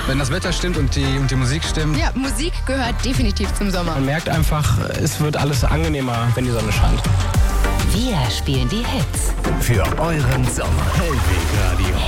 Wenn das Wetter stimmt und die Musik stimmt. Ja, Musik gehört definitiv zum Sommer. Man merkt einfach, es wird alles angenehmer, wenn die Sonne scheint. Wir spielen die Hits. Für euren Sommer. Hellweg Radio.